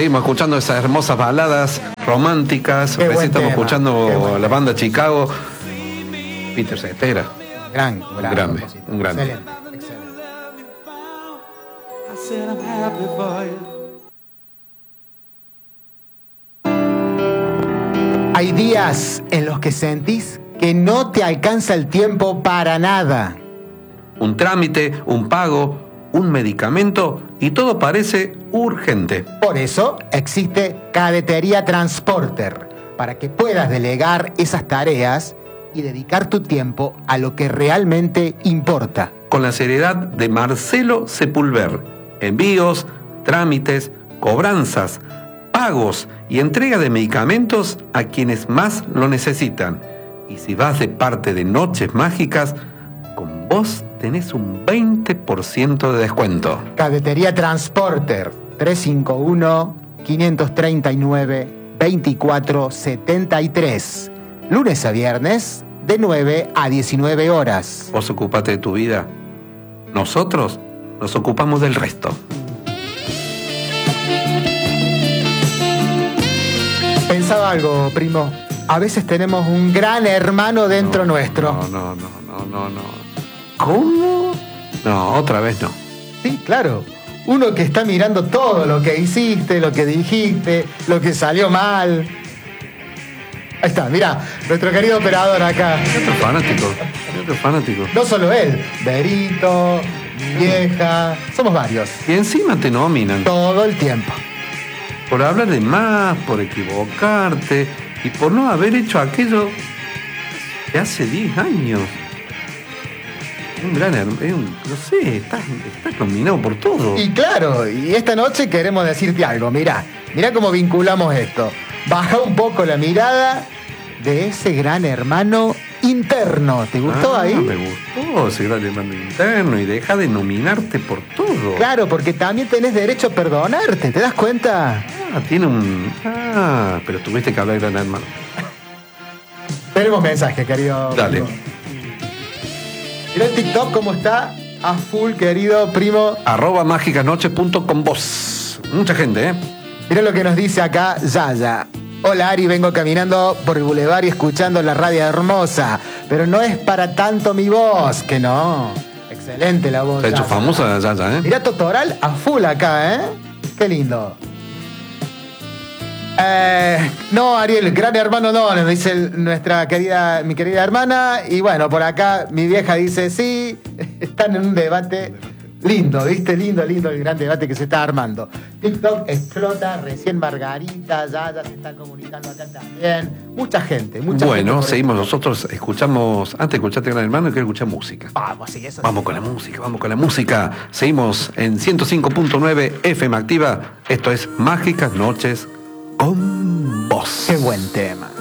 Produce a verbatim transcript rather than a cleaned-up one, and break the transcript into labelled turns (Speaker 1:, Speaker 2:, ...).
Speaker 1: seguimos escuchando esas hermosas baladas románticas.
Speaker 2: Qué
Speaker 1: Recién estamos
Speaker 2: tema,
Speaker 1: escuchando la banda Chicago. Peter Cetera.
Speaker 2: Gran,
Speaker 1: Un
Speaker 2: gran
Speaker 1: grande,
Speaker 2: compositor.
Speaker 1: un grande.
Speaker 2: Excelente, excelente. Hay días en los que sentís que no te alcanza el tiempo para nada.
Speaker 1: Un trámite, un pago, un medicamento y todo parece urgente.
Speaker 2: Por eso existe Cadetería Transporter, para que puedas delegar esas tareas y dedicar tu tiempo a lo que realmente importa.
Speaker 1: Con la seriedad de Marcelo Sepulver. Envíos, trámites, cobranzas, pagos y entrega de medicamentos a quienes más lo necesitan. Y si vas de parte de Noches Mágicas, con vos tenés un veinte por ciento de descuento.
Speaker 2: Cadetería Transporter, tres cinco uno, cinco tres nueve, dos cuatro siete tres. Lunes a viernes, de nueve a diecinueve horas.
Speaker 1: Vos ocupate de tu vida. Nosotros nos ocupamos del resto.
Speaker 2: Pensaba algo, primo. A veces tenemos un gran hermano dentro
Speaker 1: no,
Speaker 2: nuestro.
Speaker 1: No, no, no, no, no, no. ¿Cómo? No, otra vez no.
Speaker 2: Sí, claro. Uno que está mirando todo lo que hiciste, lo que dijiste, lo que salió mal. Ahí está, mirá, nuestro querido operador acá.
Speaker 1: Hay otro fanático. Hay otro fanático.
Speaker 2: No solo él, Berito, mi vieja, somos varios.
Speaker 1: Y encima te nominan.
Speaker 2: Todo el tiempo.
Speaker 1: Por hablar de más, por equivocarte y por no haber hecho aquello de hace diez años. Un gran hermano, no sé, estás, estás nominado por todo.
Speaker 2: Y claro, y esta noche queremos decirte algo. Mirá, mirá cómo vinculamos esto. Baja un poco la mirada de ese gran hermano interno. ¿Te gustó
Speaker 1: ah,
Speaker 2: ahí?
Speaker 1: Me gustó ese gran hermano interno y deja de nominarte por todo.
Speaker 2: Claro, porque también tenés derecho a perdonarte, ¿te das cuenta?
Speaker 1: Ah, tiene un... Ah, pero tuviste que hablar de gran hermano.
Speaker 2: Tenemos mensaje, querido.
Speaker 1: Dale.
Speaker 2: Primo. Mirá el TikTok cómo está a full, querido primo.
Speaker 1: Arroba mágicasnoches punto com vos. Mucha gente, ¿eh?
Speaker 2: Mirá lo que nos dice acá Yaya. Hola Ari, vengo caminando por el bulevar y escuchando la radio hermosa, pero no es para tanto mi voz, que no. Excelente la voz.
Speaker 1: Se ha hecho
Speaker 2: Yaya.
Speaker 1: famosa Yaya, ¿eh?
Speaker 2: Mirá Totoral a full acá, ¿eh? Qué lindo. Eh, no, Ariel, gran hermano no, nos dice el- nuestra querida, mi querida hermana. Y bueno, por acá mi vieja dice, sí, están en un debate lindo, ¿viste? Lindo, lindo el gran debate que se está armando. TikTok explota, recién Margarita, ya, ya se está comunicando acá también. Mucha gente, mucha gente.
Speaker 1: Bueno,
Speaker 2: por
Speaker 1: seguimos
Speaker 2: esto.
Speaker 1: nosotros, escuchamos, antes de escucharte gran hermano, quiero escuchar música.
Speaker 2: Vamos, sí, eso
Speaker 1: Vamos
Speaker 2: sí.
Speaker 1: con la música, vamos con la música. Seguimos en ciento cinco punto nueve F M Activa. Esto es Mágicas Noches con vos.
Speaker 2: Qué buen tema.